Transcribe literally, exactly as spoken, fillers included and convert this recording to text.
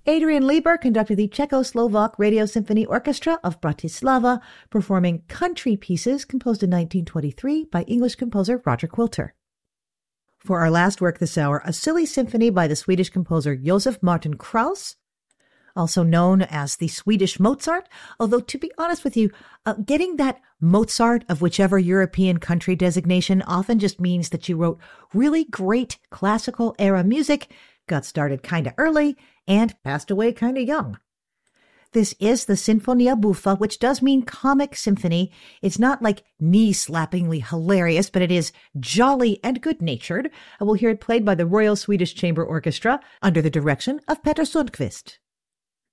Adrian Lieber conducted the Czechoslovak Radio Symphony Orchestra of Bratislava, performing country pieces composed in nineteen twenty-three by English composer Roger Quilter. For our last work this hour, a silly symphony by the Swedish composer Josef Martin Krauss, also known as the Swedish Mozart, although to be honest with you, uh, getting that Mozart of whichever European country designation often just means that you wrote really great classical era music, got started kind of early, and passed away kind of young. This is the Sinfonia Buffa, which does mean comic symphony. It's not like knee-slappingly hilarious, but it is jolly and good-natured. We'll hear it played by the Royal Swedish Chamber Orchestra under the direction of Peter Sundqvist.